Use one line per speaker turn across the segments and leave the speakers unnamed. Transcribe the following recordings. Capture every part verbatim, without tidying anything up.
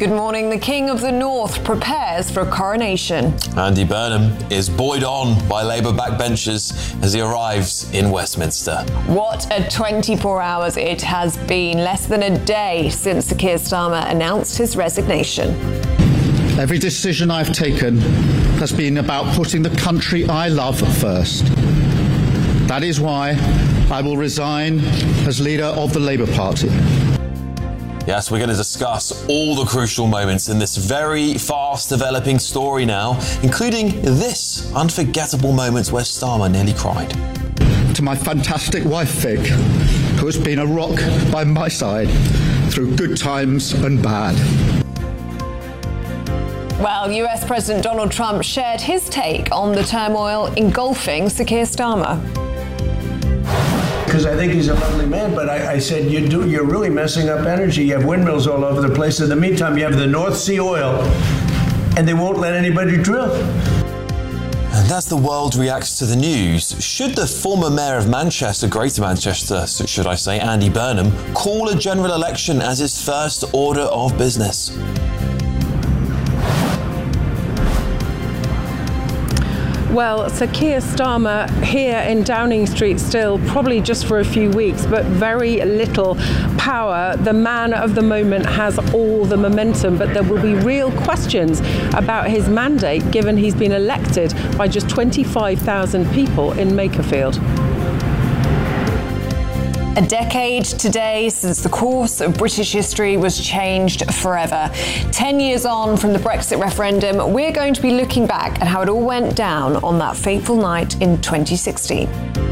Good morning. The King of the North prepares for a coronation.
Andy Burnham is buoyed on by Labour backbenchers as he arrives in Westminster.
What a twenty-four hours it has been. Less than a day since Sir Keir Starmer announced his resignation.
Every decision I've taken has been about putting the country I love first. That is why I will resign as leader of the Labour Party.
Yes, we're going to discuss all the crucial moments in this very fast developing story now, including this unforgettable moment where Starmer nearly cried.
To my fantastic wife, Vic, who has been a rock by my side through good times and bad.
Well, U S President Donald Trump shared his take on the turmoil engulfing Sir Keir Starmer.
Because I think he's a lovely man, but I, I said, you do, you're really messing up energy. You have windmills all over the place. In the meantime, you have the North Sea oil, and they won't let anybody drill.
And as the world reacts to the news, should the former mayor of Manchester, Greater Manchester, should I say, Andy Burnham, call a general election as his first order of business?
Well, Sir Keir Starmer here in Downing Street still, probably just for a few weeks, but very little power. The man of the moment has all the momentum, but there will be real questions about his mandate, given he's been elected by just twenty-five thousand people in Makerfield.
A decade today since the course of British history was changed forever. Ten years on from the Brexit referendum, we're going to be looking back at how it all went down on that fateful night in twenty sixteen.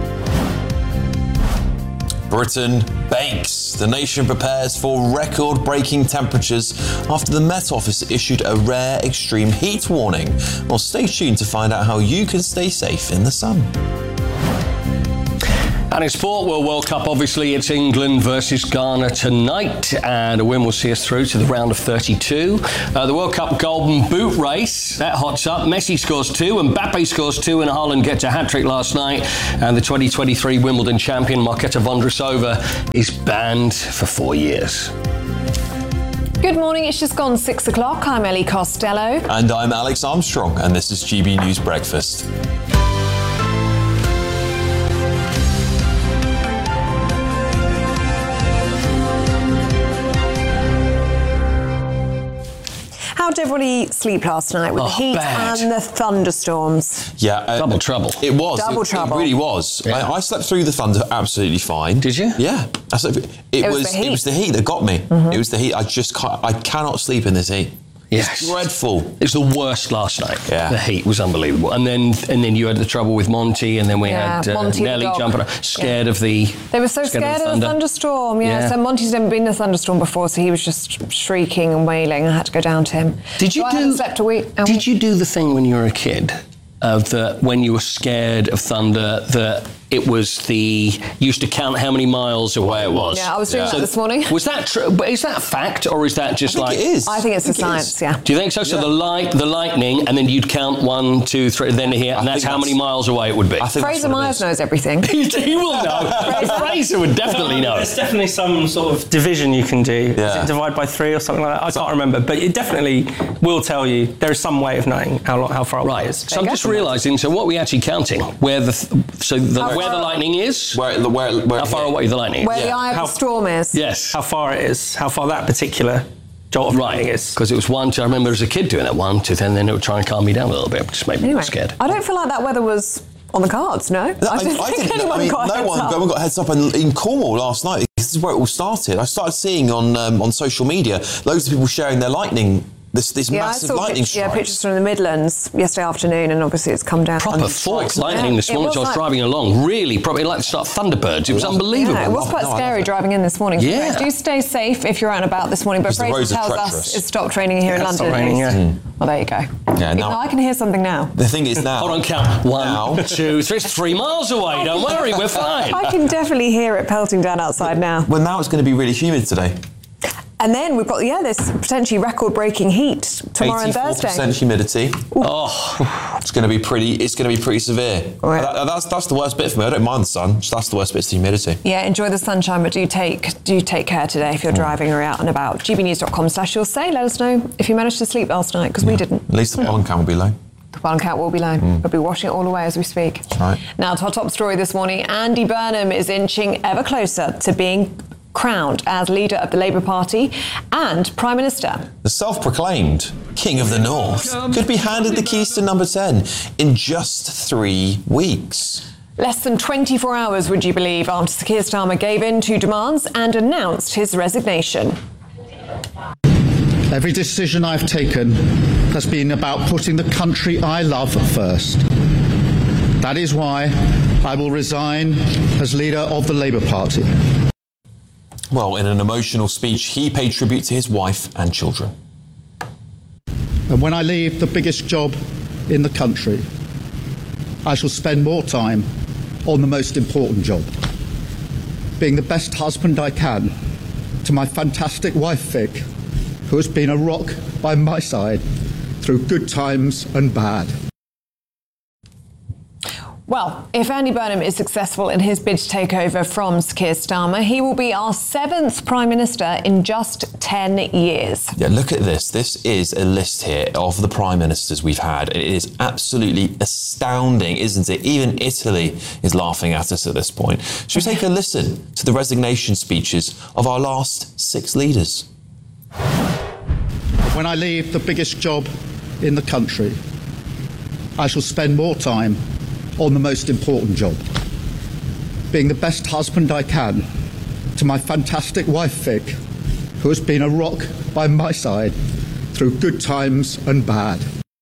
Britain bakes. The nation prepares for record-breaking temperatures after the Met Office issued a rare extreme heat warning. Well, stay tuned to find out how you can stay safe in the sun.
And in sport, well, World Cup, obviously, it's England versus Ghana tonight, and a win will see us through to the round of thirty-two. Uh, the World Cup Golden Boot race, that hots up. Messi scores two, Mbappe scores two, and Haaland gets a hat-trick last night. And the twenty twenty-three Wimbledon champion, Marketa Vondrousova, is banned for four years.
Good morning, it's just gone six o'clock. I'm Ellie Costello.
And I'm Alex Armstrong, and this is G B News Breakfast.
How did everybody sleep last night with
Oh,
the heat
bad.
and the thunderstorms?
Yeah, uh,
Double trouble.
It was.
Double
it,
trouble.
It really was.
Yeah.
I, I slept through the thunder absolutely fine.
Did you?
Yeah. I slept, it,
It was
was.
the heat.
It was the heat that got me. Mm-hmm. It was the heat. I just can't. I cannot sleep in this heat.
Yes.
It's dreadful.
It was the worst last night.
Yeah.
The heat was unbelievable. And then and then you had the trouble with Monty, and then we
Yeah,
had uh,
Monty the
Nelly
dog.
jumping up, scared of the
They were so scared, of the
thunder.
thunderstorm. Yeah.
Yeah.
So Monty's never been in a thunderstorm before, so he was just shrieking and wailing. I had to go down to him.
Did you
so
do?
I hadn't slept a week. a
Did
week.
you do the thing when you were a kid of the when you were scared of thunder that it was the you used to count how many miles away it was?
Yeah, I was doing that this morning.
Was that true? But is that fact or is that just
I think
like?
it is.
I think it's the
I think it
science.
is.
Yeah.
Do you think so? So the light, the lightning, and then you'd count one, two, three, then here, and
I
that's
think
how many
that's-
miles away it would be.
I think
Fraser
that's what it
Myers
is.
knows everything.
he, he will know. Fraser would definitely know.
There's definitely some sort of division you can do.
Yeah.
Is it divide by three or something like that? I can't remember, but it definitely will tell you there is some way of knowing how long, how far away
Right.
it is.
So I'm just realising. So what are we actually counting? Where the th- so the,
How
where the
far-
lightning is?
Where, where, where
How far away the lightning is?
Where the
Yeah.
eye of
How-
the storm is.
Yes.
How far it is, how far that particular jolt of lightning
Right.
is.
Because it was one, two. I remember as a kid doing that one, two, then then it would try and calm me down a little bit, which made me
Anyway,
scared.
I don't feel like that weather was on the cards. No,
No,
I don't think,
that-
anyone
I mean,
got
no
heads
one,
up.
no one got heads up in, in Cornwall last night. This is where it all started. I started seeing on um, on social media loads of people sharing their lightning, this this
Yeah, I
massive
saw
lightning
pic- yeah,
strikes.
pictures from the Midlands yesterday afternoon, and obviously it's come down.
Proper
And
fork
strikes,
lightning
yeah.
this
It
morning
was
as I was
like-
driving along. Really, probably like to start Thunderbirds. It was unbelievable.
Yeah, it was quite
No, I love
scary
it.
driving in this morning. So
Yeah.
do stay safe if you're out and about this morning. But
Because the
Fraser
roads are
tells us
treacherous.
it's stopped raining here in
Yeah,
London.
stopped raining,
at least.
yeah.
Well, there you go.
Yeah,
Even
now-
though I can hear something now.
The thing is now.
Hold on, count. One,
Now-
two, three. It's three miles away. Don't worry, we're fine.
I can definitely hear it pelting down outside now.
Well, now it's going to be really humid today.
And then we've got, yeah, this potentially record-breaking heat tomorrow and Thursday.
eighty-four percent humidity. Ooh. Oh, it's going to be pretty. It's going to be pretty severe. Right. That, that's that's the worst bit for me. I don't mind the sun. Just that's the worst bit. Is the humidity.
Yeah, enjoy the sunshine, but do take do take care today if you're mm. driving or out and about. g b news dot com slash you'll say. Let us know if you managed to sleep last night, because yeah. we didn't.
At least the pollen count will be low.
The pollen count will be low. Mm. We'll be washing it all away as we speak.
That's right.
Now, to our top story this morning, Andy Burnham is inching ever closer to being crowned as leader of the Labour Party and Prime Minister.
The self-proclaimed King of the North could be handed the keys to number ten in just three weeks.
Less than twenty-four hours, would you believe, after Sir Keir Starmer gave in to demands and announced his resignation.
Every decision I've taken has been about putting the country I love first. That is why I will resign as leader of the Labour Party.
Well, in an emotional speech, he paid tribute to his wife and children.
And when I leave the biggest job in the country, I shall spend more time on the most important job, being the best husband I can to my fantastic wife, Vic, who has been a rock by my side through good times and bad.
Well, if Andy Burnham is successful in his bid to take over from Sir Keir Starmer, he will be our seventh Prime Minister in just ten years.
Yeah, look at this. This is a list here of the Prime Ministers we've had. It is absolutely astounding, isn't it? Even Italy is laughing at us at this point. Should we take a listen to the resignation speeches of our last six leaders?
When I leave the biggest job in the country, I shall spend more time on the most important job, being the best husband I can to my fantastic wife, Vic, who has been a rock by my side through good times and bad.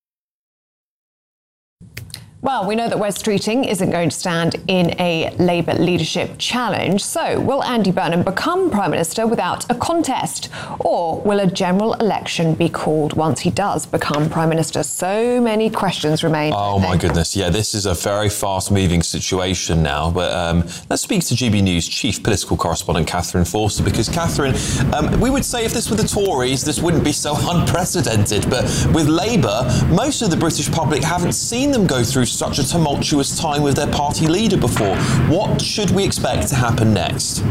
Well, we know that Wes Streeting isn't going to stand in a Labour leadership challenge. So will Andy Burnham become Prime Minister without a contest? Or will a general election be called once he does become Prime Minister? So many questions remain.
Oh, my goodness. Yeah, this is a very fast-moving situation now. But um, let's speak to G B News Chief Political Correspondent Catherine Forster, because, Catherine, um, we would say if this were the Tories, this wouldn't be so unprecedented. But with Labour, most of the British public haven't seen them go through such a tumultuous time with their party leader before. What should we expect to happen next?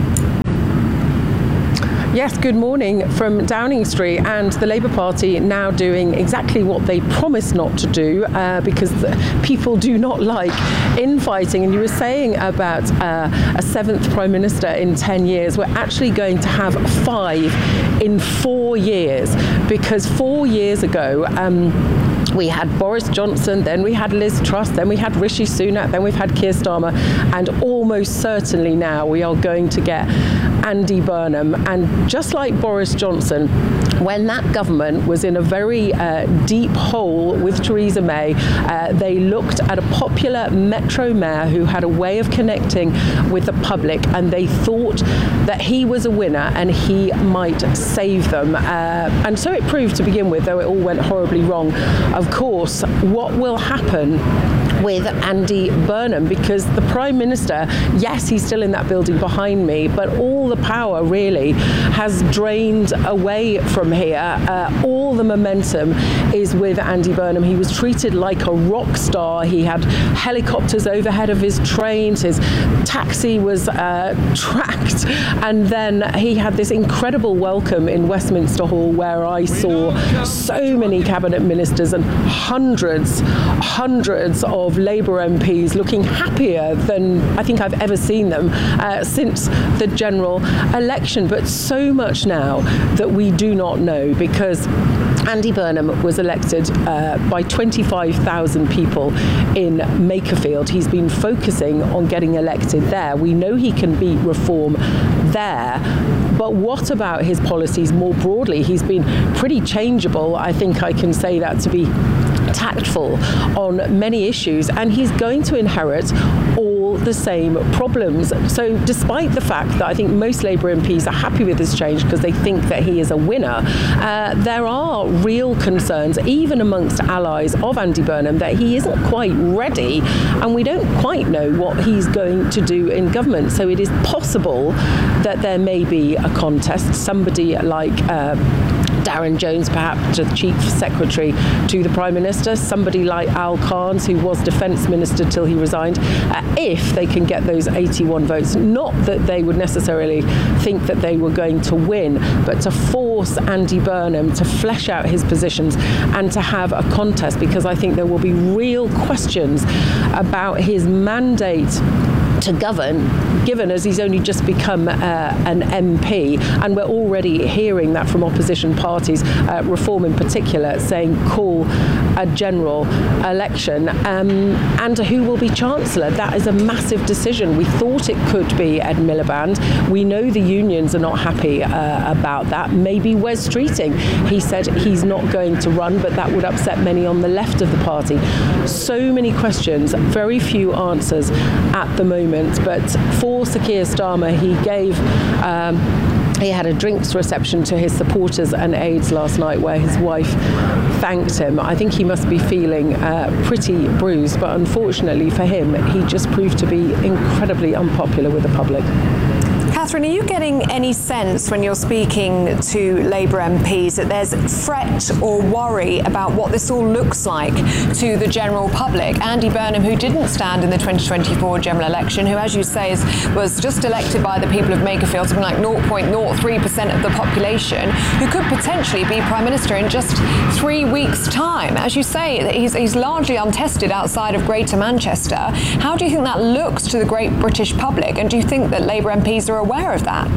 Yes, good morning from Downing Street, and the Labour Party now doing exactly what they promised not to do, uh, because people do not like infighting. And you were saying about uh, a seventh Prime Minister in ten years. We're actually going to have five in four years, because four years ago, um, we had Boris Johnson, then we had Liz Truss, then we had Rishi Sunak, then we've had Keir Starmer, and almost certainly now we are going to get Andy Burnham. And just like Boris Johnson, when that government was in a very uh, deep hole with Theresa May, uh, they looked at a popular Metro mayor who had a way of connecting with the public, and they thought that he was a winner and he might save them. Uh, and so it proved to begin with, though it all went horribly wrong. Of course, what will happen with Andy Burnham, because the Prime Minister, yes, he's still in that building behind me, but all the power really has drained away from here. Uh, all the momentum is with Andy Burnham. He was treated like a rock star. He had helicopters overhead of his trains. His taxi was uh, tracked. And then he had this incredible welcome in Westminster Hall, where I saw so many cabinet ministers and hundreds, hundreds of Labour M Ps looking happier than I think I've ever seen them uh, since the general election. But so much now that we do not know, because Andy Burnham was elected uh, by twenty-five thousand people in Makerfield. He's been focusing on getting elected there. We know he can beat Reform there. But what about his policies more broadly? He's been pretty changeable. I think I can say that to be tactful on many issues, and he's going to inherit all all the same problems. So despite the fact that I think most Labour M Ps are happy with this change because they think that he is a winner, uh, there are real concerns, even amongst allies of Andy Burnham, that he isn't quite ready, and we don't quite know what he's going to do in government. So it is possible that there may be a contest, somebody like uh, Darren Jones, perhaps the Chief Secretary to the Prime Minister, somebody like Al Carnes, who was Defence Minister till he resigned, uh, if they can get those eighty-one votes. Not that they would necessarily think that they were going to win, but to force Andy Burnham to flesh out his positions and to have a contest, because I think there will be real questions about his mandate to govern, given as he's only just become uh, an M P, and we're already hearing that from opposition parties, uh, Reform in particular, saying call a general election, um, and who will be Chancellor. That is a massive decision. We thought it could be Ed Miliband. We know the unions are not happy uh, about that. Maybe Wes Streeting. He said he's not going to run, but that would upset many on the left of the party. So many questions, very few answers at the moment. But for Sir Keir Starmer, he gave um, he had a drinks reception to his supporters and aides last night where his wife thanked him. I think he must be feeling uh, pretty bruised, but unfortunately for him, he just proved to be incredibly unpopular with the public.
Catherine, are you getting any sense when you're speaking to Labour M Ps that there's fret or worry about what this all looks like to the general public? Andy Burnham, who didn't stand in the twenty twenty-four general election, who, as you say, is, was just elected by the people of Makerfield, something like zero point zero three percent of the population, who could potentially be Prime Minister in just three weeks' time. As you say, he's, he's largely untested outside of Greater Manchester. How do you think that looks to the great British public? And do you think that Labour M Ps are aware of that?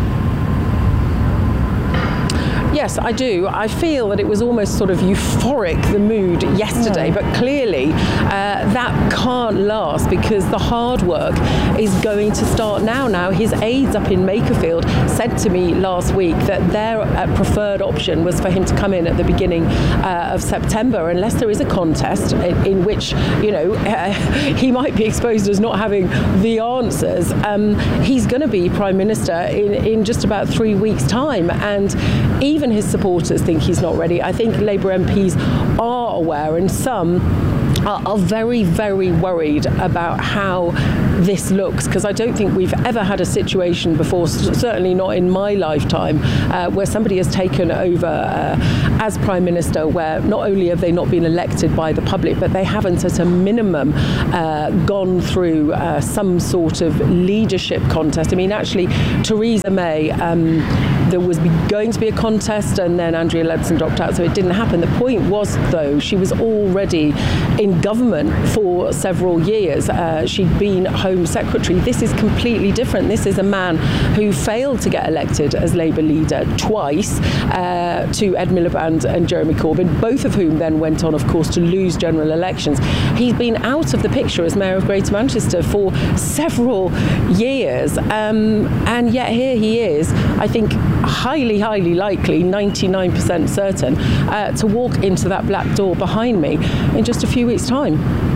Yes, I do. I feel that it was almost sort of euphoric, the mood yesterday, mm. but clearly uh, that can't last because the hard work is going to start now. Now, his aides up in Makerfield said to me last week that their uh, preferred option was for him to come in at the beginning uh, of September, unless there is a contest in, in which, you know, uh, he might be exposed as not having the answers. Um, he's going to be Prime Minister in, in just about three weeks' time, and even Even his supporters think he's not ready. I think Labour M Ps are aware, and some are, are very, very worried about how this looks, because I don't think we've ever had a situation before, certainly not in my lifetime, uh, where somebody has taken over uh, as Prime Minister, where not only have they not been elected by the public, but they haven't at a minimum uh, gone through uh, some sort of leadership contest. I mean, actually, Theresa May, um, there was going to be a contest, and then Andrea Leadsom dropped out, so it didn't happen. The point was, though, she was already in government for several years. Uh, she'd been Home Secretary. This is completely different. This is a man who failed to get elected as Labour leader twice uh, to Ed Miliband and Jeremy Corbyn, both of whom then went on, of course, to lose general elections. He's been out of the picture as Mayor of Greater Manchester for several years, um, and yet here he is, I think, highly, highly likely, ninety-nine percent certain, uh, to walk into that black door behind me in just a few weeks' time.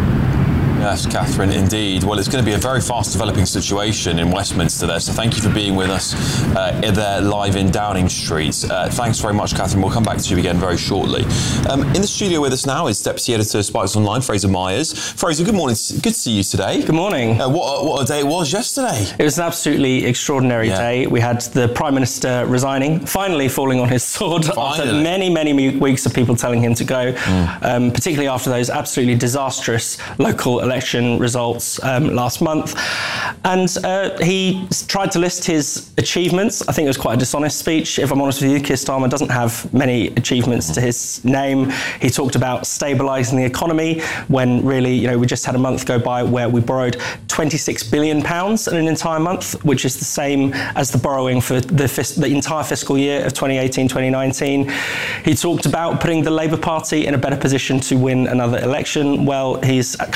Yes, Catherine, indeed. Well, it's going to be a very fast developing situation in Westminster there, so thank you for being with us uh, there live in Downing Street. Uh, thanks very much, Catherine. We'll come back to you again very shortly. Um, in the studio with us now is Deputy Editor of Spikes Online, Fraser Myers. Fraser, good morning. Good to see you today.
Good morning.
Uh, what, what a day it was yesterday.
It was an absolutely extraordinary
yeah.
day. We had the Prime Minister resigning, finally falling on his sword
finally.
after many, many weeks of people telling him to go, mm. um, particularly after those absolutely disastrous local elections. election results um, last month, and uh, he tried to list his achievements. I think it was quite a dishonest speech, if I'm honest with you. Keir Starmer doesn't have many achievements to his name. He talked about stabilising the economy when really, you know, we just had a month go by where we borrowed twenty-six billion pounds in an entire month, which is the same as the borrowing for the, fis- the entire fiscal year of twenty eighteen twenty nineteen. He talked about putting the Labour Party in a better position to win another election. Well, he's currently third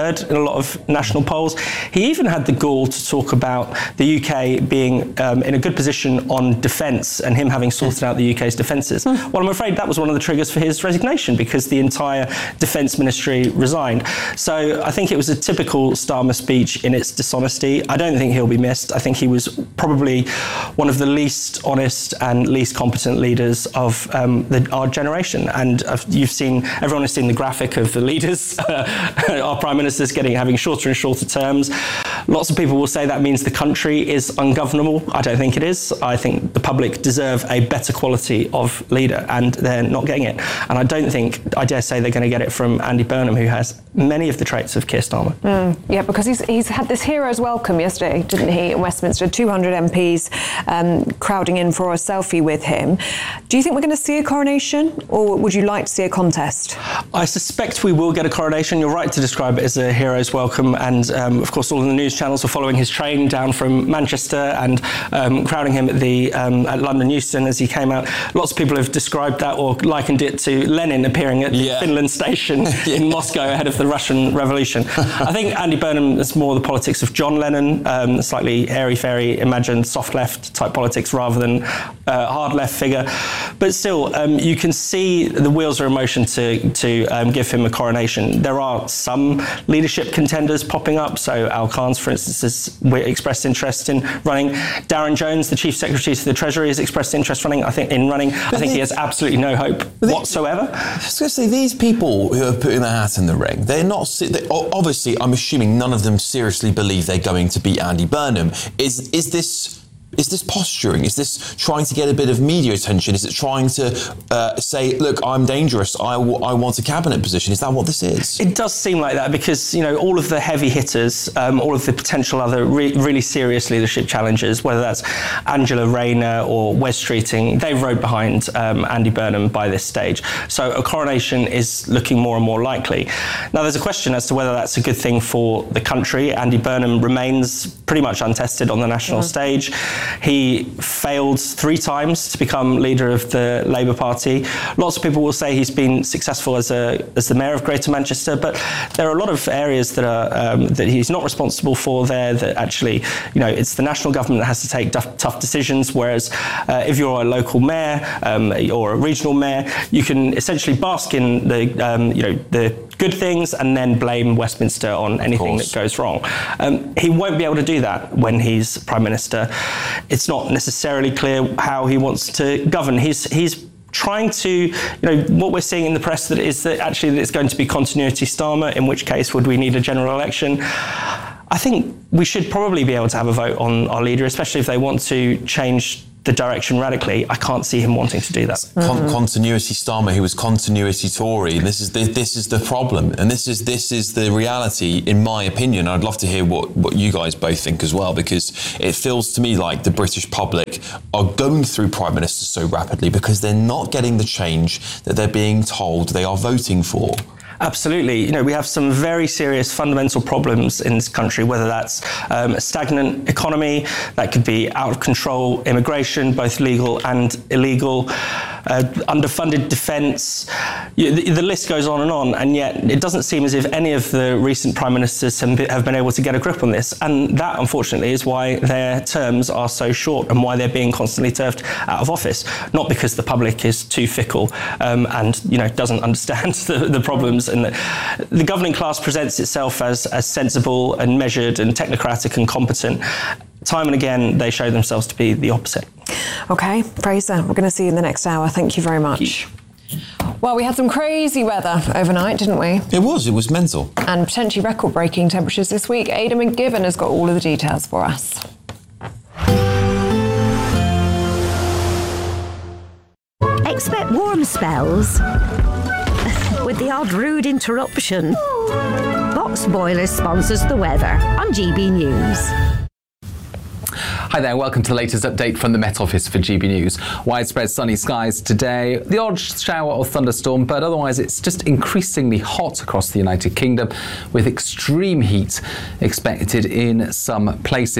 third in a lot of national polls. He even had the gall to talk about the U K being um, in a good position on defence and him having sorted out the U K's defences. Mm. Well, I'm afraid that was one of the triggers for his resignation, because the entire Defence Ministry resigned. So I think it was a typical Starmer speech in its dishonesty. I don't think he'll be missed. I think he was probably one of the least honest and least competent leaders of um, the, our generation. And uh, you've seen, everyone has seen the graphic of the leaders, uh, our prime ministers getting having shorter and shorter terms. Lots of people will say that means the country is ungovernable. I don't think it is. I think the public deserve a better quality of leader, and they're not getting it. And I don't think, I dare say, they're going to get it from Andy Burnham, who has many of the traits of Keir Starmer.
Mm, yeah, because he's he's had this hero's welcome yesterday, didn't he, in Westminster? two hundred M Ps um, crowding in for a selfie with him. Do you think we're going to see a coronation, or would you like to see a contest?
I suspect we will get a coronation. You're right to describe it as a hero's welcome, and um, of course all of the news channels were following his train down from Manchester and um, crowding him at the um, at London Euston as he came out. Lots of people have described that or likened it to Lenin appearing at
yeah.
the Finland station
yeah.
in Moscow ahead of the Russian Revolution. I think Andy Burnham is more the politics of John Lennon, um, slightly airy-fairy, imagined soft left type politics rather than uh, hard left figure. But still, um, you can see the wheels are in motion to, to um, give him a coronation. There are some leadership contenders popping up. So Al Khan's, for instance, has expressed interest in running. Darren Jones, the Chief Secretary to the Treasury, has expressed interest running. I think in running. But I think they, he has absolutely no hope they, whatsoever.
I was going to say, these people who are putting their hat in the ring, they're not. They, obviously, I'm assuming none of them seriously believe they're going to beat Andy Burnham. Is is this? Is this posturing? Is this trying to get a bit of media attention? Is it trying to uh, say, look, I'm dangerous, I, w- I want a cabinet position? Is that what this is?
It does seem like that, because, you know, all of the heavy hitters, um, all of the potential other re- really serious leadership challenges, whether that's Angela Rayner or Wes Streeting, they've rode behind um, Andy Burnham by this stage. So a coronation is looking more and more likely. Now, there's a question as to whether that's a good thing for the country. Andy Burnham remains pretty much untested on the national mm. stage. He failed three times to become leader of the Labour Party. Lots of people will say he's been successful as a as the mayor of Greater Manchester, but there are a lot of areas that are um, that he's not responsible for there. That actually, you know, it's the national government that has to take tough, tough decisions. Whereas uh, if you're a local mayor um, or a regional mayor, you can essentially bask in the um, you know the good things and then blame Westminster on anything that goes wrong. Um, he won't be able to do that when he's Prime Minister. It's not necessarily clear how he wants to govern. He's he's trying to, you know, what we're seeing in the press that is that actually it's going to be continuity Starmer, in which case would we need a general election? I think we should probably be able to have a vote on our leader, especially if they want to change the direction radically. I can't see him wanting to do that.
Con- mm-hmm. Continuity Starmer, he was continuity Tory, and this is the, this is the problem, and this is this is the reality, in my opinion. I'd love to hear what, what you guys both think as well, because it feels to me like the British public are going through prime ministers so rapidly because they're not getting the change that they're being told they are voting for.
Absolutely. You know, we have some very serious fundamental problems in this country, whether that's um, a stagnant economy, that could be out of control immigration, both legal and illegal, uh, underfunded defence. You, the, the list goes on and on, and yet it doesn't seem as if any of the recent prime ministers have been able to get a grip on this. And that, unfortunately, is why their terms are so short and why they're being constantly turfed out of office. Not because the public is too fickle um, and, you know, doesn't understand the, the problems. And the, the governing class presents itself as, as sensible and measured and technocratic and competent. Time and again, they show themselves to be the opposite.
OK, Fraser, we're going to see you in the next hour. Thank you very much. Well, we had some crazy weather overnight, didn't we?
It was, it was mental.
And potentially record-breaking temperatures this week. Aidan McGibbon has got all of the details for us.
Expect warm spells with the odd rude interruption. Box Boilers sponsors the weather on G B News.
Hi there, welcome to the latest update from the Met Office for G B News. Widespread sunny skies today, the odd shower or thunderstorm, but otherwise it's just increasingly hot across the United Kingdom with extreme heat expected in some places. Temp-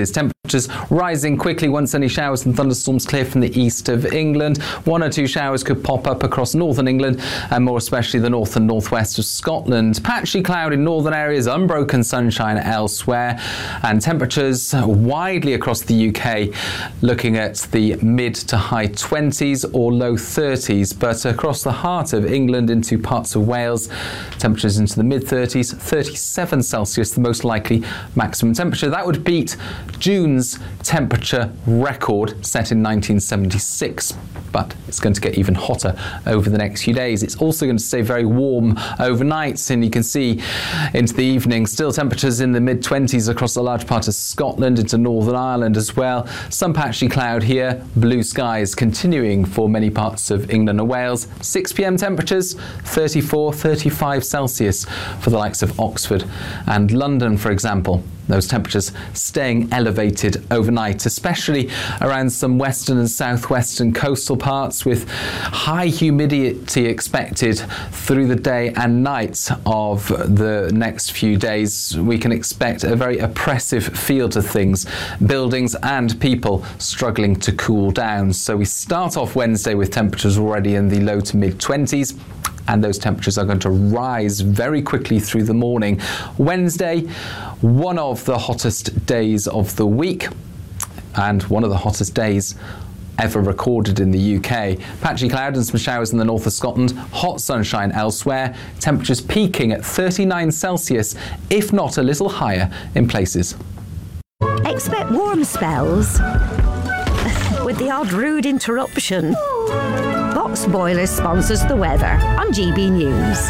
Just rising quickly once any showers and thunderstorms clear from the east of England. One or two showers could pop up across northern England and more especially the north and northwest of Scotland. Patchy cloud in northern areas, unbroken sunshine elsewhere, and temperatures widely across the U K looking at the mid to high twenties or low thirties, but across the heart of England into parts of Wales, temperatures into the mid thirties, thirty-seven Celsius, the most likely maximum temperature. That would beat June temperature record set in nineteen seventy-six, but it's going to get even hotter over the next few days. It's also going to stay very warm overnight, and you can see into the evening still temperatures in the mid twenties across a large part of Scotland, into Northern Ireland as well. Some patchy cloud here, blue skies continuing for many parts of England and Wales. six p m temperatures thirty-four, thirty-five Celsius for the likes of Oxford and London, for example. Those temperatures staying elevated overnight, especially around some western and southwestern coastal parts, with high humidity expected through the day and night of the next few days. We can expect a very oppressive feel to things, buildings and people struggling to cool down. So we start off Wednesday with temperatures already in the low to mid twenties. And those temperatures are going to rise very quickly through the morning. Wednesday, one of the hottest days of the week and one of the hottest days ever recorded in the U K. Patchy cloud and some showers in the north of Scotland, hot sunshine elsewhere, temperatures peaking at thirty-nine Celsius, if not a little higher in places.
Expect warm spells with the odd rude interruption. Box Boilers sponsors the weather on G B News.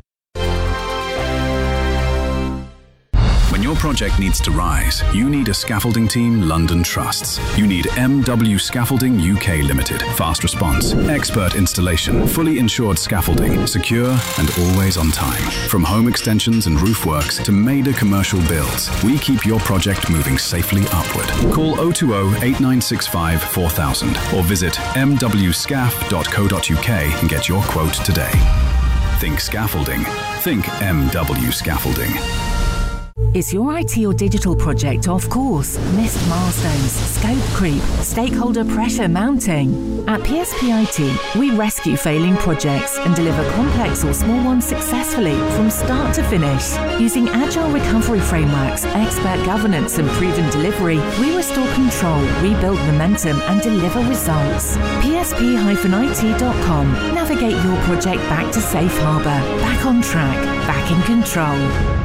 When your project needs to rise, you need a scaffolding team London trusts. You need M W Scaffolding U K Limited. Fast response, expert installation, fully insured scaffolding, secure and always on time. From home extensions and roof works to major commercial builds, we keep your project moving safely upward. Call oh two oh, eight nine six five, four thousand or visit m w scaff dot co dot u k and get your quote today. Think scaffolding. Think M W Scaffolding.
Is your I T or digital project off course? Missed milestones, scope creep, stakeholder pressure mounting? At P S P I T, we rescue failing projects and deliver complex or small ones successfully from start to finish. Using agile recovery frameworks, expert governance and proven delivery, we restore control, rebuild momentum and deliver results. P S P I T dot com. Navigate your project back to safe harbour, back on track, back in control.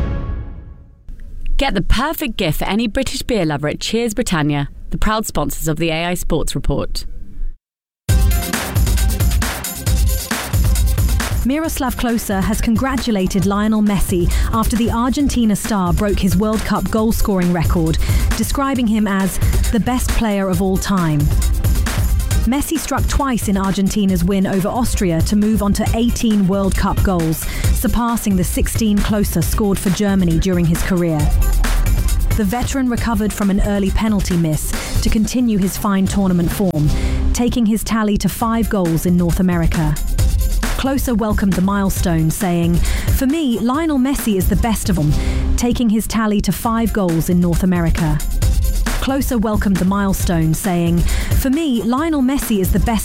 Get the perfect gift for any British beer lover at Cheers Britannia, the proud sponsors of the A I Sports Report.
Miroslav Klose has congratulated Lionel Messi after the Argentina star broke his World Cup goal-scoring record, describing him as the best player of all time. Messi struck twice in Argentina's win over Austria to move on to eighteen World Cup goals, surpassing the sixteen Klose scored for Germany during his career. The veteran recovered from an early penalty miss to continue his fine tournament form, taking his tally to five goals in North America. Klose welcomed the milestone, saying, "For me, Lionel Messi is the best of them," taking his tally to five goals in North America. Klose welcomed the milestone, saying, "For me, Lionel Messi is the best